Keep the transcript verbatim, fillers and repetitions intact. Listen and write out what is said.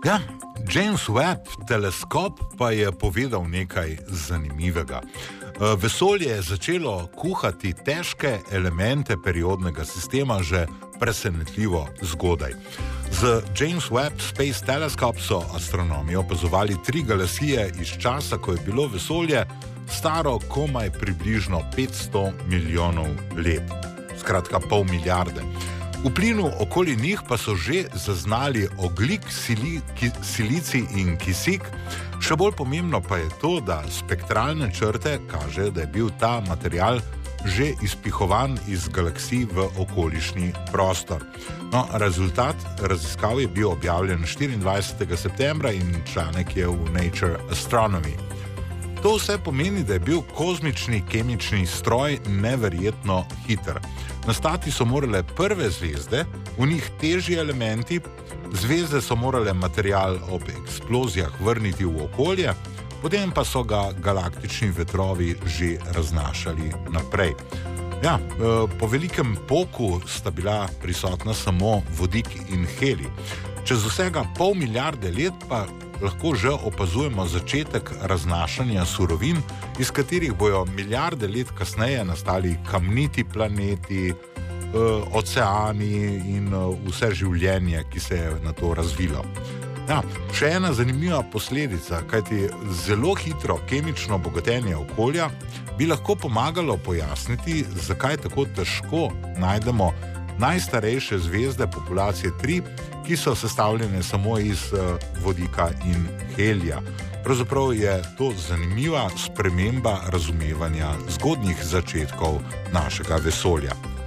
Ja, James Webb teleskop pa je povedal nekaj zanimivega. Vesolje je začelo kuhati težke elemente periodnega sistema že presenetljivo zgodaj. Z James Webb Space Telescope so astronomi opazovali tri galaksije iz časa, ko je bilo vesolje staro komaj približno petsto milijonov let. Skratka, pol milijarde. V plinu okoli njih pa so že zaznali ogljik, sili, ki, silicij in kisik. Še bolj pomembno pa je to, da spektralne črte kažejo, da je bil ta material že izpihovan iz galaksij v okolišni prostor. No, rezultat raziskav je bil objavljen štiriindvajsetega septembra in članek je v Nature Astronomy. To vse pomeni, da je bil kozmični kemični stroj neverjetno hiter. Nastati so morale prve zvezde, v njih težji elementi, zvezde so morale material ob eksplozijah vrniti v okolje, potem pa so ga galaktični vetrovi že raznašali naprej. Ja, po velikem poku sta bila prisotna samo vodik in helij. Čez vsega pol milijarde let pa lahko že opazujemo začetek raznašanja surovin, iz katerih bojo milijarde let kasneje nastali kamniti planeti, oceani in vse življenje, ki se je na to razvilo. Ja, še ena zanimiva posledica, kajti zelo hitro kemično bogatenje okolja bi lahko pomagalo pojasniti, zakaj tako težko najdemo najstarejše zvezde populacije tri, ki so sestavljene samo iz vodika in helija. Pravzaprav je to zanimiva sprememba razumevanja zgodnjih začetkov našega vesolja.